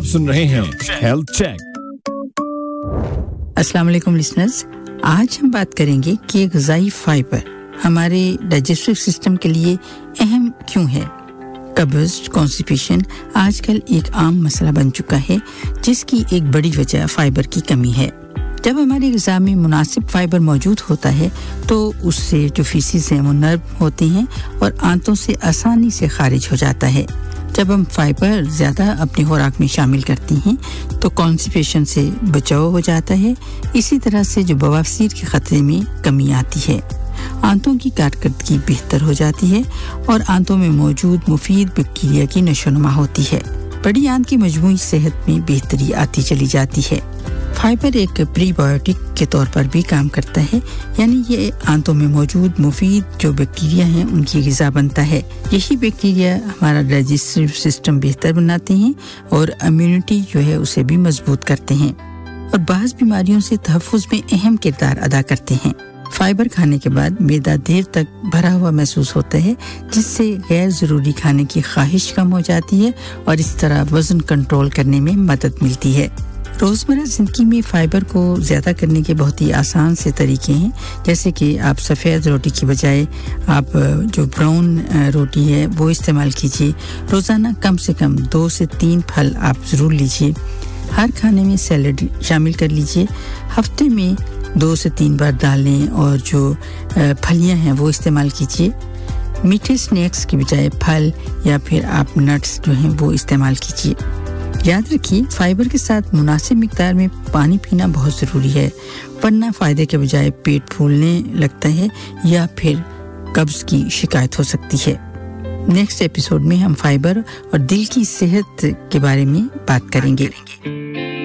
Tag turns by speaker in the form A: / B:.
A: आप सुन रहे हैं हेल्थ चेक।
B: अस्सलाम वालेकुम लिसनर्स, आज हम बात करेंगे कि ग़िज़ाई फाइबर हमारे डाइजेस्टिव सिस्टम के लिए अहम क्यों है। कब्ज़, कॉन्स्टिपेशन आजकल एक आम मसला बन चुका है, जिसकी एक बड़ी वजह फाइबर की कमी है। जब हमारी ग़िज़ा में मुनासिब फाइबर मौजूद होता है तो उससे जो फीसिस हैं वो नर्म होते हैं और आंतों से आसानी से खारिज हो जाता है। जब हम फाइबर ज़्यादा अपनी खुराक में शामिल करती हैं तो कॉन्स्टिपेशन से बचाव हो जाता है। इसी तरह से जो बवासीर के ख़तरे में कमी आती है, आंतों की कारकर्दगी बेहतर हो जाती है और आंतों में मौजूद मुफीद बैक्टीरिया की नशोनुमा होती है। बड़ी आंत की मजमूई सेहत में बेहतरी आती चली जाती है। फाइबर एक प्रीबायोटिक के तौर पर भी काम करता है, यानी ये आंतों में मौजूद मुफीद जो बैक्टीरिया हैं उनकी ग़िज़ा बनता है। यही बैक्टीरिया हमारा डाइजेस्टिव सिस्टम बेहतर बनाते हैं और इम्यूनिटी जो है उसे भी मजबूत करते हैं और बाज़ बीमारियों से तहफ़्फ़ुज़ में अहम किरदार अदा करते हैं। फाइबर खाने के बाद मैदा देर तक भरा हुआ महसूस होता है, जिससे गैर ज़रूरी खाने की ख्वाहिश कम हो जाती है और इस तरह वज़न कंट्रोल करने में मदद मिलती है। रोज़मर्रा ज़िंदगी में फ़ाइबर को ज़्यादा करने के बहुत ही आसान से तरीके हैं, जैसे कि आप सफ़ेद रोटी की बजाय आप जो ब्राउन रोटी है वो इस्तेमाल कीजिए। रोज़ाना कम से कम 2 से 3 फल आप ज़रूर लीजिए। हर खाने में सैलड शामिल कर लीजिए। हफ्ते में 2 से 3 बार दालें और जो फलियां हैं वो इस्तेमाल कीजिए। मीठे स्नैक्स की बजाय फल या फिर आप नट्स जो हैं वो इस्तेमाल कीजिए। याद रखिए, फाइबर के साथ मुनासिब मिक़दार में पानी पीना बहुत ज़रूरी है, वरना फ़ायदे के बजाय पेट फूलने लगता है या फिर कब्ज़ की शिकायत हो सकती है। नेक्स्ट एपिसोड में हम फाइबर और दिल की सेहत के बारे में बात करेंगे।